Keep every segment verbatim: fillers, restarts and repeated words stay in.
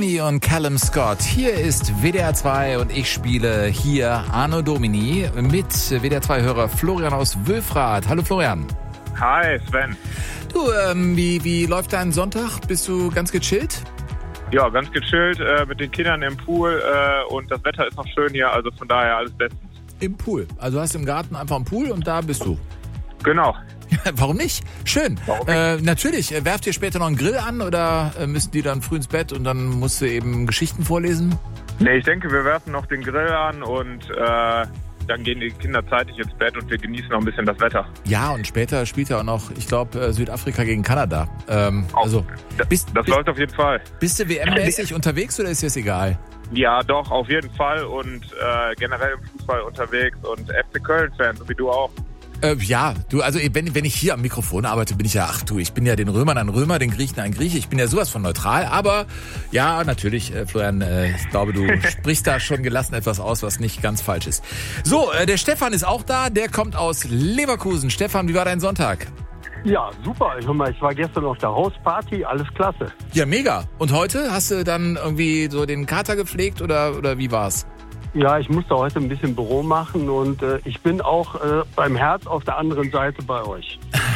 Journey und Callum Scott. Hier ist W D R zwei und ich spiele hier Anno Domini mit W D R zwei-Hörer Florian aus Wülfrath. Hallo Florian. Hi Sven. Du, ähm, wie, wie läuft dein Sonntag? Bist du ganz gechillt? Ja, ganz gechillt äh, mit den Kindern im Pool äh, und das Wetter ist noch schön hier, also von daher alles bestens. Im Pool? Also du hast im Garten einfach einen Pool und da bist du? Genau. Warum nicht? Schön. Warum nicht? Äh, natürlich. Werft ihr später noch einen Grill an oder äh, müssen die dann früh ins Bett und dann musst du eben Geschichten vorlesen? Nee, ich denke, wir werfen noch den Grill an und äh, dann gehen die Kinder zeitig ins Bett und wir genießen noch ein bisschen das Wetter. Ja, und später spielt ja auch noch, ich glaube, Südafrika gegen Kanada. Ähm, Auch. also Das, bist, das bist, läuft auf jeden Fall. bist du W M-mäßig unterwegs oder ist dir das egal? Ja, doch, auf jeden Fall und äh, generell im Fußball unterwegs und F C Köln-Fan, so wie du auch. Äh, ja, du, also wenn, wenn ich hier am Mikrofon arbeite, bin ich ja, ach du, ich bin ja den Römern ein Römer, den Griechen ein Grieche, ich bin ja sowas von neutral, aber ja, natürlich, äh, Florian, äh, ich glaube, du sprichst da schon gelassen etwas aus, was nicht ganz falsch ist. So, äh, der Stefan ist auch da, der kommt aus Leverkusen. Stefan, wie war dein Sonntag? Ja, super. Ich, mal, ich war gestern auf der Hausparty, alles klasse. Ja, mega. Und heute, hast du dann irgendwie so den Kater gepflegt oder, oder wie war's? Ja, ich musste heute ein bisschen Büro machen und äh, ich bin auch äh, beim Herz auf der anderen Seite bei euch.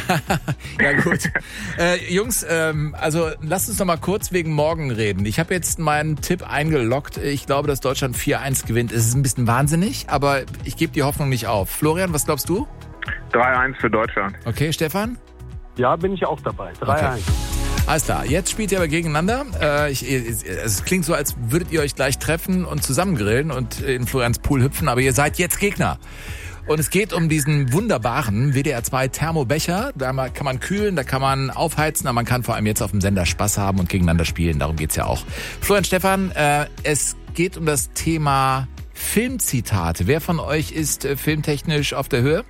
Ja gut. Äh, Jungs, ähm, also lasst uns noch mal kurz wegen morgen reden. Ich habe jetzt meinen Tipp eingeloggt. Ich glaube, dass Deutschland vier eins gewinnt. Es ist ein bisschen wahnsinnig, aber ich gebe die Hoffnung nicht auf. Florian, was glaubst du? drei eins für Deutschland. Okay, Stefan? Ja, bin ich auch dabei. drei eins. Okay. Alles klar, jetzt spielt ihr aber gegeneinander. Äh, ich, es klingt so, als würdet ihr euch gleich treffen und zusammen grillen und in Florians Pool hüpfen, aber ihr seid jetzt Gegner. Und es geht um diesen wunderbaren W D R zwei Thermobecher. Da kann man kühlen, da kann man aufheizen, aber man kann vor allem jetzt auf dem Sender Spaß haben und gegeneinander spielen. Darum geht's ja auch. Florian, Stefan, äh, es geht um das Thema Filmzitate. Wer von euch ist äh, filmtechnisch auf der Höhe?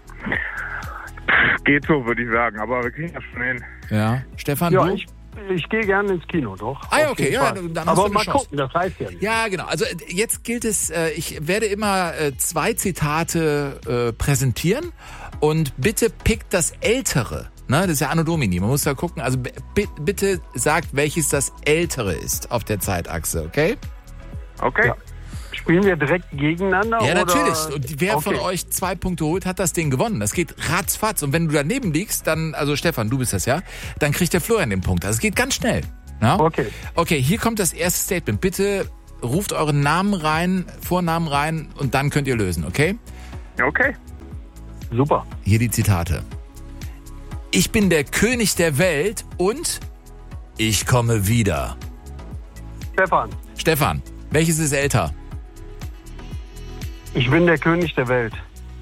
Geht so, würde ich sagen, aber wir kriegen das schon hin. Ja, Stefan, Ja, du? ich, ich gehe gerne ins Kino, doch. Ah ja, Auf okay, jeden ja, Fall. dann hast Aber du eine mal Chance. gucken, das heißt ja nicht. Ja, genau. Also äh, jetzt gilt es, äh, ich werde immer äh, zwei Zitate äh, präsentieren und bitte pickt das Ältere. Ne? Das ist ja Anno Domini, man muss da gucken. Also b- bitte sagt, welches das Ältere ist auf der Zeitachse, okay? Okay. Ja. Spielen wir direkt gegeneinander? Ja, oder? natürlich. Und wer Okay. von euch zwei Punkte holt, hat das Ding gewonnen. Das geht ratzfatz. Und wenn du daneben liegst, dann, also Stefan, du bist das, ja? Dann kriegt der Florian den Punkt. Also es geht ganz schnell. Ja? Okay. Okay, hier kommt das erste Statement. Bitte ruft euren Namen rein, Vornamen rein und dann könnt ihr lösen, okay? Okay. Super. Hier die Zitate. Ich bin der König der Welt und ich komme wieder. Stefan, Stefan, welches ist älter? ich bin der König der Welt.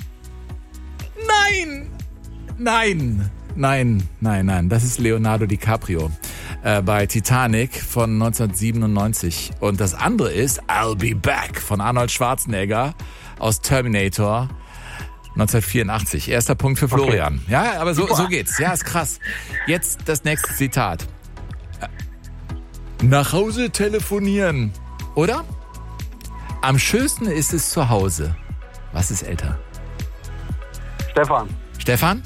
Nein! Nein! Nein, nein, nein. Das ist Leonardo DiCaprio äh, bei Titanic von neunzehnhundertsiebenundneunzig. Und das andere ist I'll Be Back von Arnold Schwarzenegger aus Terminator neunzehnhundertvierundachtzig. Erster Punkt für Florian. Okay. Ja, aber so, so geht's. Ja, ist krass. Jetzt das nächste Zitat. Nach Hause telefonieren. Oder? Am schönsten ist es zu Hause. Was ist älter? Stefan, Stefan?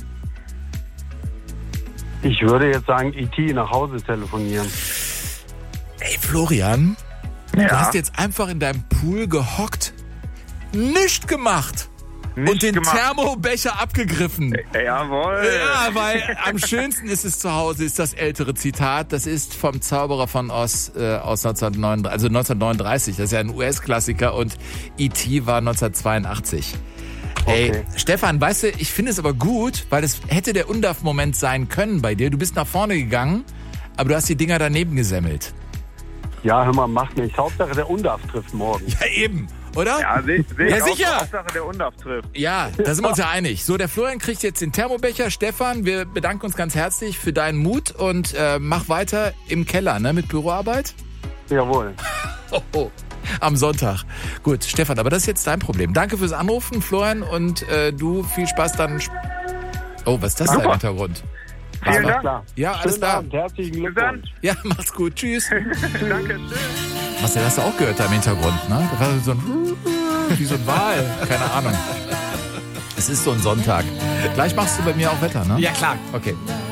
ich würde jetzt sagen, E T nach Hause telefonieren. Ey, Florian, Ja. du hast jetzt einfach in deinem Pool gehockt, nichts gemacht Nicht und den gemacht. Thermobecher abgegriffen. Jawohl. Ja, weil am schönsten ist es zu Hause, ist das ältere Zitat. Das ist vom Zauberer von Oz äh, aus neunzehnhundertneununddreißig, also neunzehnhundertneununddreißig. Das ist ja ein U S-Klassiker und E T war neunzehnhundertzweiundachtzig. Ey, Okay. Stefan, weißt du, ich finde es aber gut, weil das hätte der Undarf-Moment sein können bei dir. Du bist nach vorne gegangen, aber du hast die Dinger daneben gesemmelt. Ja, hör mal, macht nichts. Hauptsache der Undarf trifft morgen. Ja, eben, oder? Ja, sehe seh Ja, ich auch. sicher. Hauptsache der Undarf trifft. Ja, da sind wir uns ja einig. So, der Florian kriegt jetzt den Thermobecher. Stefan, wir bedanken uns ganz herzlich für deinen Mut und äh, mach weiter im Keller, ne, mit Büroarbeit. Jawohl. Oh, oh. Am Sonntag. Gut, Stefan, aber das ist jetzt dein Problem. Danke fürs Anrufen, Florian, und äh, du, viel Spaß dann. Oh, was ist das da im Super. Hintergrund? Vielen war- Dank. Klar. Ja, alles Schönen klar. Abend, herzlichen Bis dann. Glückwunsch. Ja, mach's gut. Tschüss. Danke. Tschüss. Was, hast du auch gehört da im Hintergrund, ne? Da war so ein wie so ein Wal. Keine Ahnung. Es ist so ein Sonntag. Gleich machst du bei mir auch Wetter, ne? Ja, klar. Okay.